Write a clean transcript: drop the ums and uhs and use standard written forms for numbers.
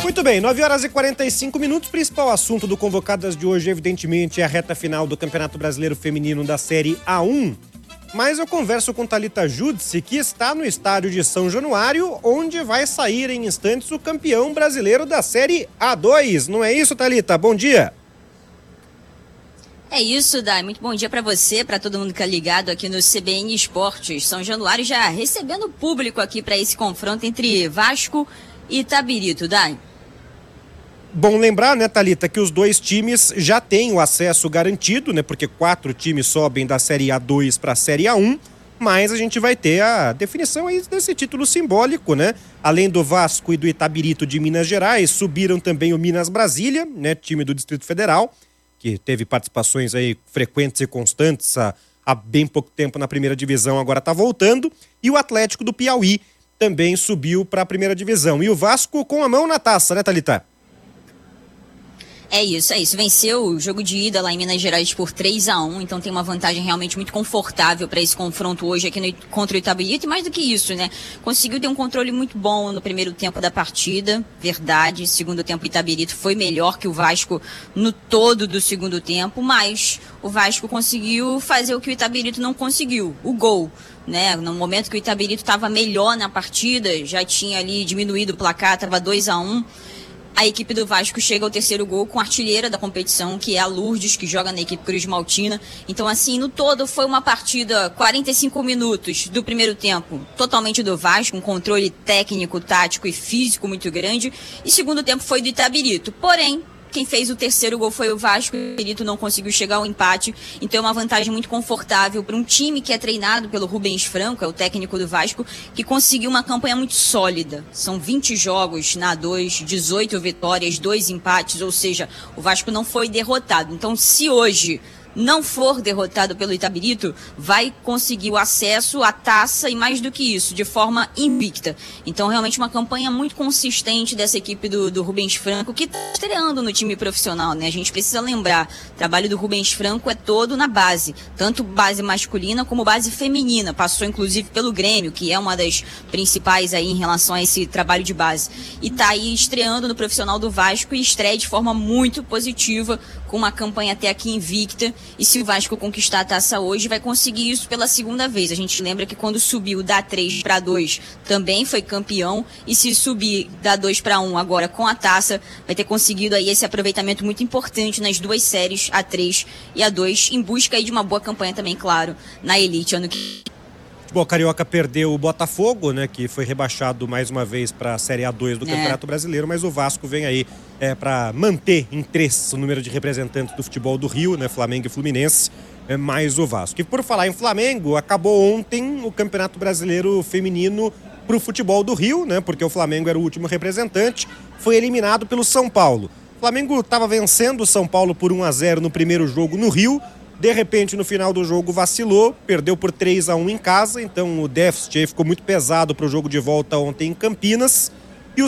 Muito bem, 9h45. Principal assunto do Convocadas de hoje, evidentemente, é a reta final do Campeonato Brasileiro Feminino da Série A1. Mas eu converso com Thalita Judice, que está no estádio de São Januário, onde vai sair em instantes o campeão brasileiro da Série A2. Não é isso, Thalita? Bom dia. É isso, Dai. Muito bom dia para você, para todo mundo que é ligado aqui no CBN Esportes. São Januário já recebendo público aqui para esse confronto entre Vasco e Itabirito, Dai. Bom lembrar, né, Thalita, que os dois times já têm o acesso garantido, né, porque 4 times sobem da Série A2 para a Série A1, mas a gente vai ter a definição aí desse título simbólico, né? Além do Vasco e do Itabirito de Minas Gerais, subiram também o Minas Brasília, né, time do Distrito Federal, que teve participações aí frequentes e constantes há bem pouco tempo na primeira divisão, agora está voltando, e o Atlético do Piauí também subiu para a primeira divisão. E o Vasco com a mão na taça, né, Thalita? É isso. Venceu o jogo de ida lá em Minas Gerais por 3-1, então tem uma vantagem realmente muito confortável para esse confronto hoje aqui contra o Itabirito, e mais do que isso, né? Conseguiu ter um controle muito bom no primeiro tempo da partida, verdade. Segundo tempo, o Itabirito foi melhor que o Vasco no todo do segundo tempo, mas o Vasco conseguiu fazer o que o Itabirito não conseguiu, o gol. Né? No momento que o Itabirito estava melhor na partida, já tinha ali diminuído o placar, estava 2-1. A equipe do Vasco chega ao terceiro gol com a artilheira da competição, que é a Lourdes, que joga na equipe Cruz Maltina. Então, assim, no todo foi uma partida, 45 minutos do primeiro tempo, totalmente do Vasco, um controle técnico, tático e físico muito grande. E segundo tempo foi do Itabirito. Porém, quem fez o terceiro gol foi o Vasco, o Itabirito não conseguiu chegar ao empate, então é uma vantagem muito confortável para um time que é treinado pelo Rubens Franco, é o técnico do Vasco, que conseguiu uma campanha muito sólida. São 20 jogos na A2, 18 vitórias, 2 empates, ou seja, o Vasco não foi derrotado. Então, se hoje não for derrotado pelo Itabirito, vai conseguir o acesso à taça e mais do que isso, de forma invicta. Então, realmente uma campanha muito consistente dessa equipe do Rubens Franco, que está estreando no time profissional, né? A gente precisa lembrar, o trabalho do Rubens Franco é todo na base, tanto base masculina como base feminina. Passou, inclusive, pelo Grêmio, que é uma das principais aí em relação a esse trabalho de base. E está aí estreando no profissional do Vasco e estreia de forma muito positiva, com uma campanha até aqui invicta. E se o Vasco conquistar a taça hoje, vai conseguir isso pela segunda vez. A gente lembra que quando subiu da 3 para 2, também foi campeão. E se subir da 2 para 1 agora com a taça, vai ter conseguido aí esse aproveitamento muito importante nas duas séries, a 3 e a 2, em busca aí de uma boa campanha também, claro, na elite ano que... O Carioca perdeu o Botafogo, né, que foi rebaixado mais uma vez para a Série A2 do Campeonato Brasileiro, mas o Vasco vem aí para manter em 3 o número de representantes do futebol do Rio, né, Flamengo e Fluminense, mais o Vasco. E por falar em Flamengo, acabou ontem o Campeonato Brasileiro Feminino para o futebol do Rio, né, porque o Flamengo era o último representante, foi eliminado pelo São Paulo. O Flamengo estava vencendo o São Paulo por 1-0 no primeiro jogo no Rio. De repente, no final do jogo, vacilou, perdeu por 3-1 em casa, então o déficit aí ficou muito pesado para o jogo de volta ontem em Campinas.